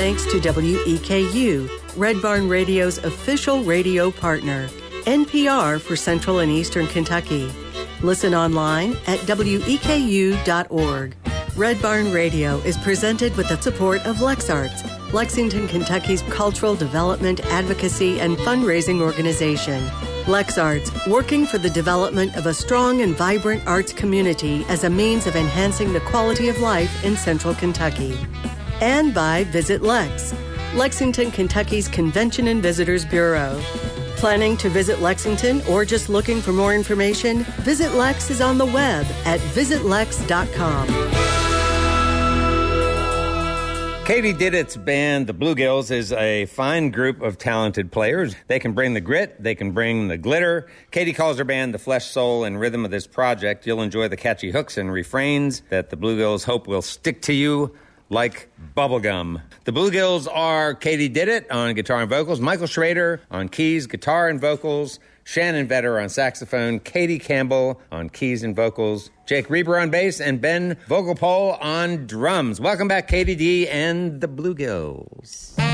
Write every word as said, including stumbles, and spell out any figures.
thanks to W E K U, Red Barn Radio's official radio partner, N P R for Central and Eastern Kentucky. Listen online at W E K U dot org. Red Barn Radio is presented with the support of LexArts, Lexington, Kentucky's cultural development, advocacy, and fundraising organization. LexArts, working for the development of a strong and vibrant arts community as a means of enhancing the quality of life in Central Kentucky. And by Visit Lex, Lexington, Kentucky's Convention and Visitors Bureau. Planning to visit Lexington or just looking for more information? Visit Lex is on the web at visit lex dot com. Katie Didit's band, the Bluegills, is a fine group of talented players. They can bring the grit, they can bring the glitter. Katie calls her band the flesh, soul, and rhythm of this project. You'll enjoy the catchy hooks and refrains that the Bluegills hope will stick to you like bubblegum. The Bluegills are Katie Didit on guitar and vocals, Michael Schrader on keys, guitar, and vocals, Shannon Vetter on saxophone, Katie Campbell on keys and vocals, Jake Reber on bass, and Ben Vogelpole on drums. Welcome back, Katie D and the Bluegills.